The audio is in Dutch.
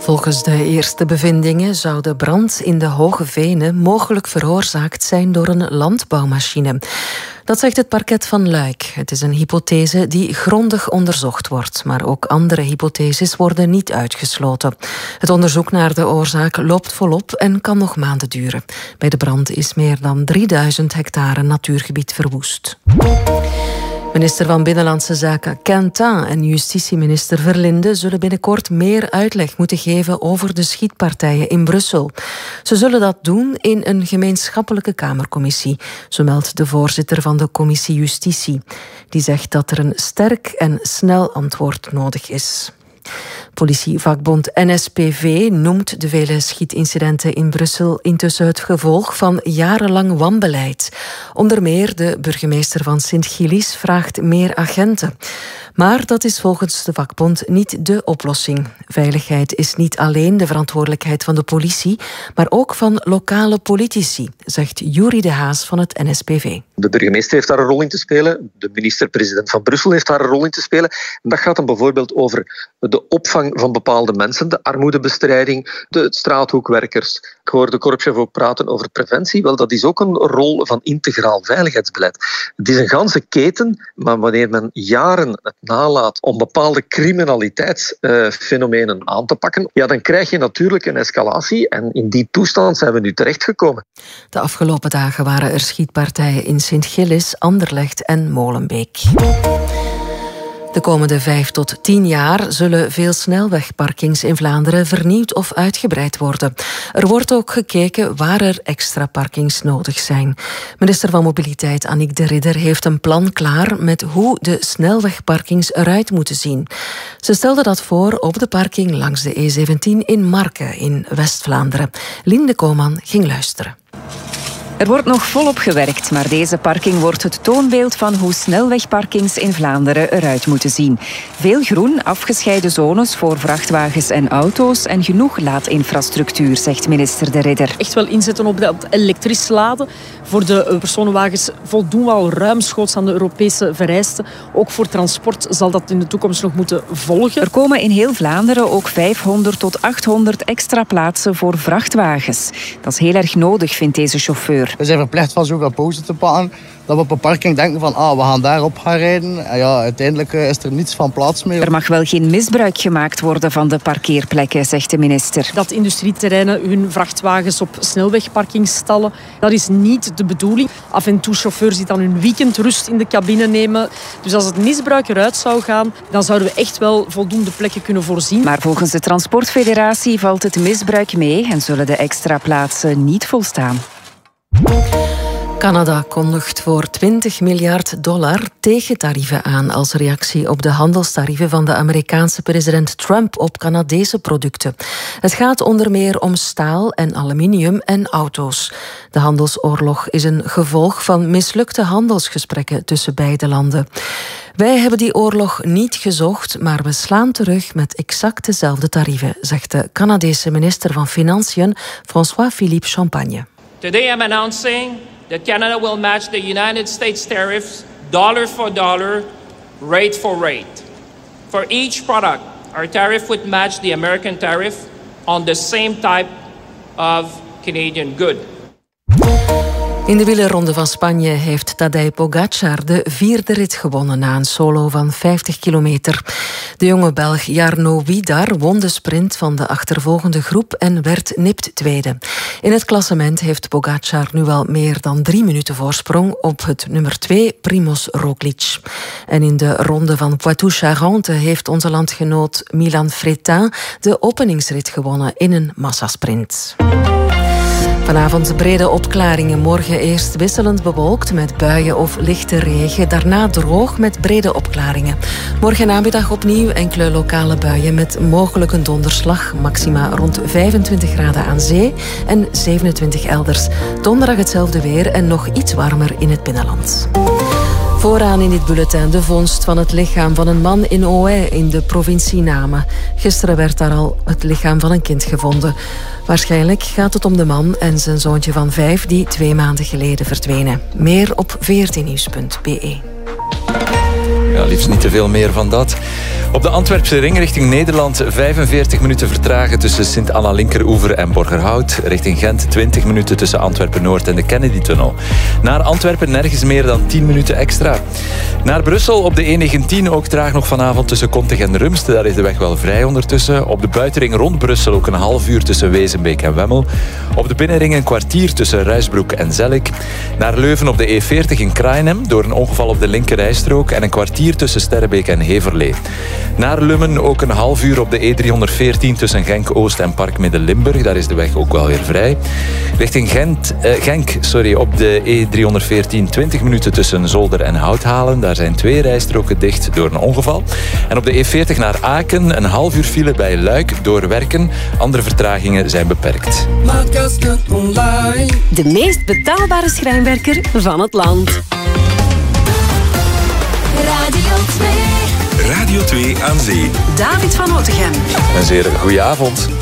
Volgens de eerste bevindingen zou de brand in de Hoge Venen mogelijk veroorzaakt zijn door een landbouwmachine. Dat zegt het parket van Luik. Het is een hypothese die grondig onderzocht wordt, maar ook andere hypotheses worden niet uitgesloten. Het onderzoek naar de oorzaak loopt volop en kan nog maanden duren. Bij de brand is meer dan 3000 hectare natuurgebied verwoest. Minister van Binnenlandse Zaken Quentin en justitieminister Verlinde zullen binnenkort meer uitleg moeten geven over de schietpartijen in Brussel. Ze zullen dat doen in een gemeenschappelijke Kamercommissie, zo meldt de voorzitter van de commissie Justitie. Die zegt dat er een sterk en snel antwoord nodig is. Politievakbond NSPV noemt de vele schietincidenten in Brussel intussen het gevolg van jarenlang wanbeleid. Onder meer de burgemeester van Sint-Gillis vraagt meer agenten. Maar dat is volgens de vakbond niet de oplossing. Veiligheid is niet alleen de verantwoordelijkheid van de politie, maar ook van lokale politici, zegt Juri de Haas van het NSPV. De burgemeester heeft daar een rol in te spelen. De minister-president van Brussel heeft daar een rol in te spelen. En dat gaat dan bijvoorbeeld over de opvang van bepaalde mensen, de armoedebestrijding, de straathoekwerkers. Ik hoor de korpschef ook praten over preventie. Wel, dat is ook een rol van integraal veiligheidsbeleid. Het is een ganse keten, maar wanneer men jaren het nalaat om bepaalde criminaliteitsfenomenen aan te pakken, ja, dan krijg je natuurlijk een escalatie. En in die toestand zijn we nu terechtgekomen. De afgelopen dagen waren er schietpartijen in Sint-Gillis, Anderlecht en Molenbeek. De komende 5 tot 10 jaar zullen veel snelwegparkings in Vlaanderen vernieuwd of uitgebreid worden. Er wordt ook gekeken waar er extra parkings nodig zijn. Minister van Mobiliteit Annick de Ridder heeft een plan klaar met hoe de snelwegparkings eruit moeten zien. Ze stelde dat voor op de parking langs de E17 in Marken in West-Vlaanderen. Linde Koman ging luisteren. Er wordt nog volop gewerkt, maar deze parking wordt het toonbeeld van hoe snelwegparkings in Vlaanderen eruit moeten zien. Veel groen, afgescheiden zones voor vrachtwagens en auto's en genoeg laadinfrastructuur, zegt minister De Ridder. Echt wel inzetten op dat elektrisch laden. Voor de personenwagens voldoen we al ruimschoots aan de Europese vereisten. Ook voor transport zal dat in de toekomst nog moeten volgen. Er komen in heel Vlaanderen ook 500 tot 800 extra plaatsen voor vrachtwagens. Dat is heel erg nodig, vindt deze chauffeur. We zijn verplicht van zoveel pauze te pakken dat we op een parking denken van we gaan daarop gaan rijden. En ja, uiteindelijk is er niets van plaats meer. Er mag wel geen misbruik gemaakt worden van de parkeerplekken, zegt de minister. Dat industrieterreinen hun vrachtwagens op snelwegparkings stallen, dat is niet de bedoeling. Af en toe chauffeurs die dan hun weekendrust in de cabine nemen. Dus als het misbruik eruit zou gaan, dan zouden we echt wel voldoende plekken kunnen voorzien. Maar volgens de Transportfederatie valt het misbruik mee en zullen de extra plaatsen niet volstaan. Canada kondigt voor $20 miljard tegentarieven aan als reactie op de handelstarieven van de Amerikaanse president Trump op Canadese producten. Het gaat onder meer om staal en aluminium en auto's. De handelsoorlog is een gevolg van mislukte handelsgesprekken tussen beide landen. Wij hebben die oorlog niet gezocht, maar we slaan terug met exact dezelfde tarieven, zegt de Canadese minister van Financiën François-Philippe Champagne. Today I'm announcing that Canada will match the United States tariffs dollar for dollar, rate for rate. For each product, our tariff would match the American tariff on the same type of Canadian good. In de wielerronde van Spanje heeft Tadej Pogačar de 4e rit gewonnen na een solo van 50 kilometer. De jonge Belg Jarno Widar won de sprint van de achtervolgende groep en werd nipt tweede. In het klassement heeft Pogačar nu al meer dan 3 minuten voorsprong op het nummer 2 Primož Roglič. En in de ronde van Poitou-Charentes heeft onze landgenoot Milan Fretin de openingsrit gewonnen in een massasprint. Vanavond brede opklaringen, morgen eerst wisselend bewolkt met buien of lichte regen, daarna droog met brede opklaringen. Morgen namiddag opnieuw enkele lokale buien met mogelijk een donderslag, maxima rond 25 graden aan zee en 27 elders. Donderdag hetzelfde weer en nog iets warmer in het binnenland. Vooraan in dit bulletin de vondst van het lichaam van een man in Ohain in de provincie Namen. Gisteren werd daar al het lichaam van een kind gevonden. Waarschijnlijk gaat het om de man en zijn zoontje van 5 die 2 maanden geleden verdwenen. Meer op vrtnieuws.be. Ja, liefst niet te veel meer van dat. Op de Antwerpse ring richting Nederland 45 minuten vertragen tussen Sint-Anna-Linkeroever en Borgerhout. Richting Gent 20 minuten tussen Antwerpen-Noord en de Kennedy-tunnel. Naar Antwerpen nergens meer dan 10 minuten extra. Naar Brussel op de E19 ook traag nog vanavond tussen Kontig en Rumste. Daar is de weg wel vrij ondertussen. Op de buitenring rond Brussel ook een half uur tussen Wezenbeek en Wemmel. Op de binnenring een kwartier tussen Ruisbroek en Zellik. Naar Leuven op de E40 in Kraaienhem door een ongeval op de linkerrijstrook en een kwartier tussen Sterrebeek en Heverlee. Naar Lummen ook een half uur op de E314 tussen Genk-Oost en Park Midden-Limburg. Daar is de weg ook wel weer vrij. Richting Genk op de E314 20 minuten tussen Zolder en Houthalen. Daar zijn 2 rijstroken dicht door een ongeval. En op de E40 naar Aken een half uur file bij Luik door werken. Andere vertragingen zijn beperkt. De meest betaalbare schrijnwerker van het land. Radio 2 aan Zee. David van Otegem. Een zeer goede avond.